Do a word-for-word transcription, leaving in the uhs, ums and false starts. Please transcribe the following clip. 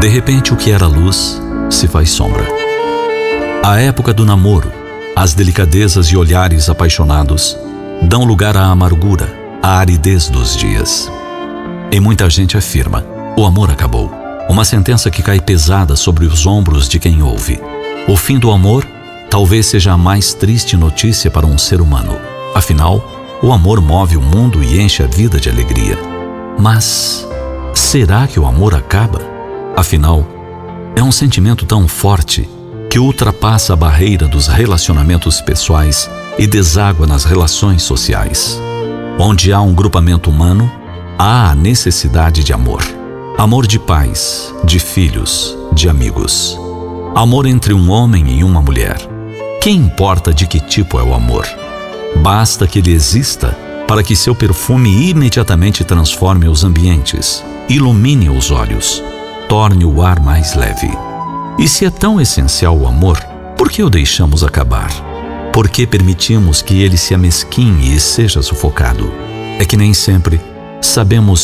De repente, o que era luz se faz sombra. A época do namoro, as delicadezas e olhares apaixonados dão lugar à amargura, à aridez dos dias. E muita gente afirma: o amor acabou. Uma sentença que cai pesada sobre os ombros de quem ouve. O fim do amor talvez seja a mais triste notícia para um ser humano. Afinal, o amor move o mundo e enche a vida de alegria. Mas será que o amor acaba? Afinal, é um sentimento tão forte que ultrapassa a barreira dos relacionamentos pessoais e deságua nas relações sociais. Onde há um grupamento humano, há a necessidade de amor. Amor de pais, de filhos, de amigos. Amor entre um homem e uma mulher. Que importa de que tipo é o amor? Basta que ele exista para que seu perfume imediatamente transforme os ambientes, ilumine os olhos, torne o ar mais leve. E se é tão essencial o amor, por que o deixamos acabar? Por que permitimos que ele se amesquinhe e seja sufocado? É que nem sempre sabemos